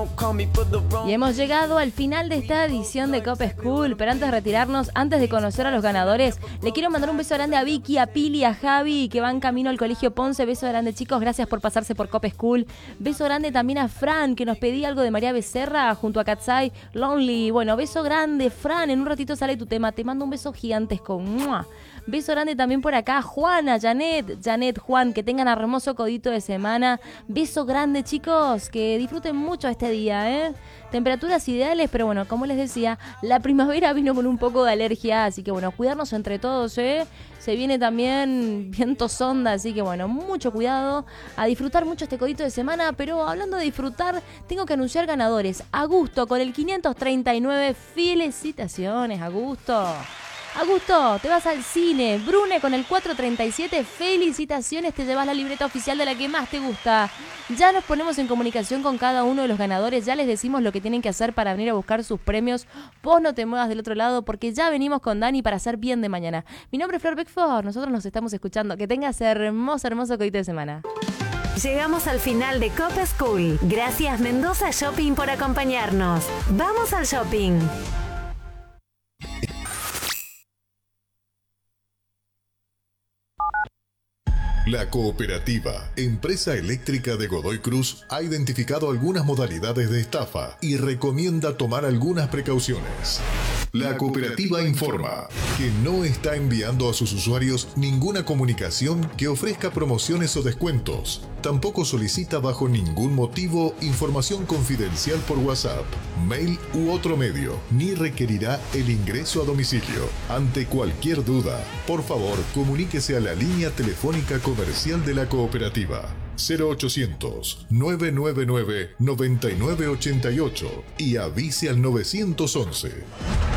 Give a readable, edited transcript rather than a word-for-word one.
Y hemos llegado al final de esta edición de Cop School, pero antes de retirarnos, antes de conocer a los ganadores, le quiero mandar un beso grande a Vicky, a Pili, a Javi, que van camino al Colegio Ponce. Beso grande, chicos, gracias por pasarse por Cop School. Beso grande también a Fran, que nos pedía algo de María Becerra junto a Katsai, Lonely. Bueno, beso grande, Fran, en un ratito sale tu tema, te mando un beso gigantesco. ¡Mua! Beso grande también por acá, Juana, Janet, Juan, que tengan hermoso codito de semana. Beso grande, chicos, que disfruten mucho este día, ¿eh? Temperaturas ideales, pero bueno, como les decía, la primavera vino con un poco de alergia, así que bueno, cuidarnos entre todos, ¿eh? Se viene también viento sonda, así que bueno, mucho cuidado, a disfrutar mucho este codito de semana, pero hablando de disfrutar, tengo que anunciar ganadores. Augusto con el 539, felicitaciones, Augusto. Augusto, te vas al cine. Brune con el 437, felicitaciones, te llevas la libreta oficial de la que más te gusta. Ya nos ponemos en comunicación con cada uno de los ganadores, ya les decimos lo que tienen que hacer para venir a buscar sus premios. Vos no te muevas del otro lado porque ya venimos con Dani para hacer bien de mañana. Mi nombre es Flor Beckford, nosotros nos estamos escuchando. Que tengas hermoso codito de semana. Llegamos al final de Cop School. Gracias Mendoza Shopping por acompañarnos. Vamos al shopping. La Cooperativa, empresa eléctrica de Godoy Cruz, ha identificado algunas modalidades de estafa y recomienda tomar algunas precauciones. La Cooperativa informa que no está enviando a sus usuarios ninguna comunicación que ofrezca promociones o descuentos. Tampoco solicita bajo ningún motivo información confidencial por WhatsApp, mail u otro medio, ni requerirá el ingreso a domicilio. Ante cualquier duda, por favor, comuníquese a la línea telefónica comercial de la Cooperativa 0800-999-9988 y avise al 911.